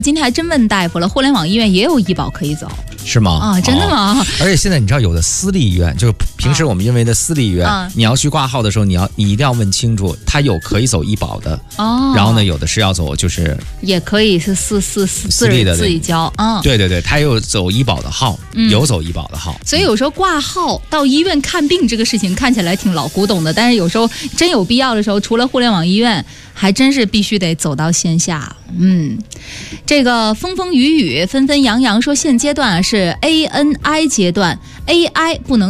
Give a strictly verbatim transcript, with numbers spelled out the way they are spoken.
今天还真问大夫了，互联网医院也有医保可以走， 是吗？ 啊，真的吗？ 哦、而且现在你知道，有的私立医院，就平时我们认为的私立医院， 啊、 你要去挂号的时候，你要你一定要问清楚，它有可以走医保的， 哦， 然后呢，有的是要走就是也可以是私私私私立的自己交，嗯， 对对对，它有走医保的号， 嗯、 有走医保的号， 所以有时候挂号到医院看病这个事情看起来挺老古董的，但是有时候真有必要的时候，除了互联网医院，还真是必须得走到线下。嗯，这个风风雨雨纷纷扬扬说，现阶段啊是 A N I 阶段 ，A I 不能